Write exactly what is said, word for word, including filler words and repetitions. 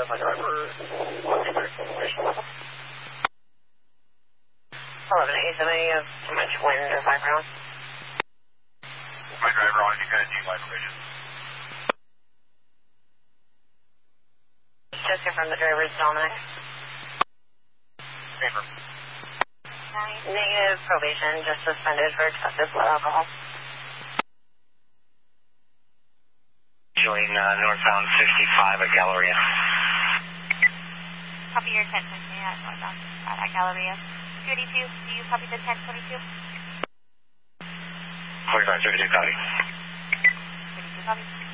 my driver. eleven eight, seven, you have too much wind or background. My driver on, you got a D-line provision. Just here from the driver's Dominic. Paper. Negative probation, just suspended for excessive blood alcohol. Showing uh, northbound fifty-five at Galleria. Copy your ten twenty-two at northbound fifty-five at Galleria. two eighty-two, do you copy the ten twenty-two? forty-five thirty-two, copy. thirty-two, copy.